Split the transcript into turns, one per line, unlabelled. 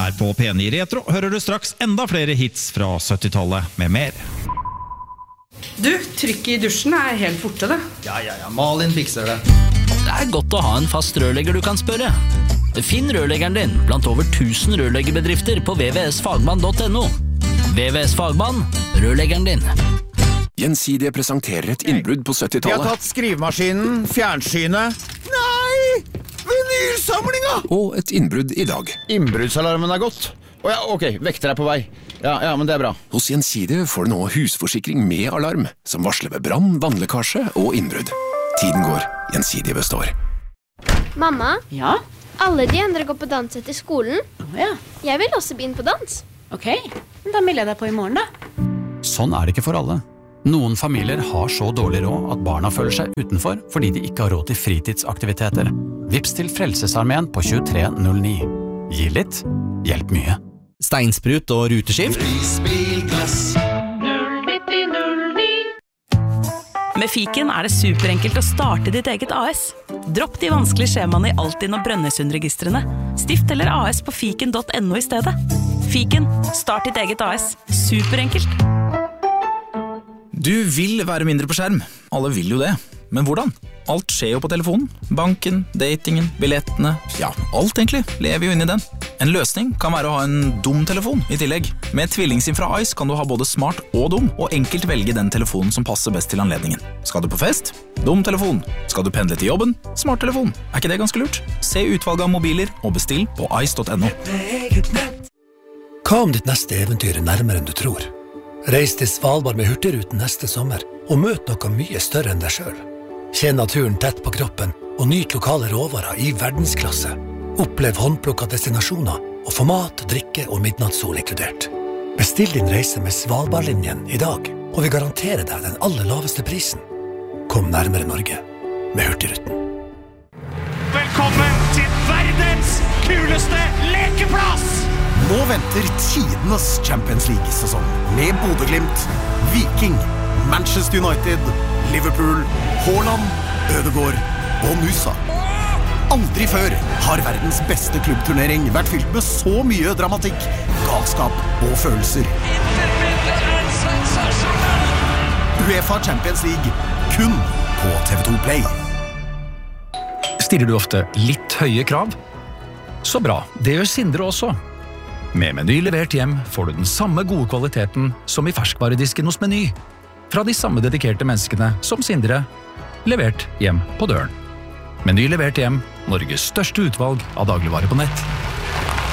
Her på P9 Retro hører du straks enda flere hits fra 70-tallet med mer.
Du, trykk i dusjen helt borte det.
Ja, Malin fikser det.
Det godt å ha en fast rørlegger du kan spørre. Finn rørleggeren din blant over 1000 rørleggerbedrifter på vvsfagmann.no. VVS Fagmann, rørleggeren din.
Gjensidige presenterer et innbrudd på 70-tallet.
Vi har tatt skrivemaskinen, fjernsynet. Nei! Vinylsamlinga!
Og et innbrudd i dag.
Innbruddsalarmen gått. Ok, vekter på vei. Ja, men det bra.
Hos Gjensidige får du nå husforsikring med alarm, som varsler ved brann, vannlekkasje og innbrudd. Tiden går, Gjensidige består.
Mamma?
Ja?
Alle de andre går på dans etter skolen.
Ja.
Jeg vil også begynne på dans.
Ok, da melder jeg deg på i morgen da.
Sånn det ikke for alle. Noen familier har så dårlig råd at barna føler seg utenfor fordi de ikke har råd til fritidsaktiviteter. Vips til Frelsesarmeen på 2309. Gi litt, hjelp mye.
Steinsprut og ruteskift.
Med Fiken det superenkelt å starte ditt eget AS. Dropp de vanskelige skjemaene i Altinn og Brønnøysundregistrene. Stift eller AS på fiken.no i stedet. Fiken, start ditt eget AS. Superenkelt.
Du vil være mindre på skjerm. Alle vil jo det. Men hvordan? Alt skjer jo på telefonen. Banken, datingen, billettene. Ja, alt egentlig lever jo inn i den. En løsning kan være å ha en dum telefon i tillegg. Med tvillingsim fra Ice kan du ha både smart og dum, og enkelt velge den telefonen som passer best til anledningen. Skal du på fest? Dum telefon. Skal du pendle til jobben? Smart telefon. Ikke det ganske lurt? Se utvalget av mobiler og bestill på ice.no.
Hva om ditt neste eventyr nærmere enn du tror? Reis til Svalbard med Hurtigruten neste sommer, og møt noe mye større enn deg selv. Kjenn naturen tett på kroppen, og nyt lokale råvarer i verdensklasse. Opplev håndplukka destinasjoner, og få mat, drikke og midnattssol inkludert. Bestill din reise med Svalbardlinjen i dag, og vi garanterer deg den aller laveste prisen. Kom nærmere Norge med Hurtigruten.
Velkommen til verdens kuleste lekeplass!
Nå venter tidenes Champions League-sesong med Bodø/Glimt, Viking, Manchester United, Liverpool, Haaland, Ødegaard og Nusa. Aldri før har verdens beste klubbturnering vært fylt med så mye dramatikk, galskap og følelser. UEFA Champions League, kun på TV2 Play.
Stiller du ofte litt høye krav? Så bra, det gjør Sindre også. Med Meny levert hjem får du den samme gode kvaliteten som i ferskvaredisken hos Meny. Fra de samme dedikerte menneskene som Sindre, levert hjem på døren. Meny levert hjem, Norges største utvalg av dagligvare på nett.